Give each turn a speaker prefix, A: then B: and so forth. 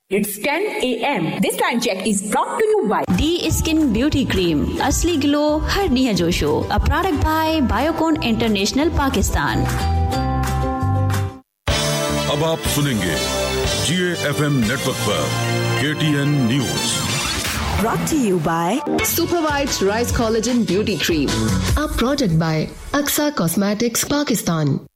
A: It's 10 a.m. This time check is brought to you by
B: D Skin Beauty Cream. असली glow her जोशो. A product by Biocon International Pakistan.
C: अब आप सुनेंगे GAFM network पर KTN news.
D: Brought to you by
E: Supervibes Rice Collagen Beauty Cream. A product by Aksa Cosmetics Pakistan.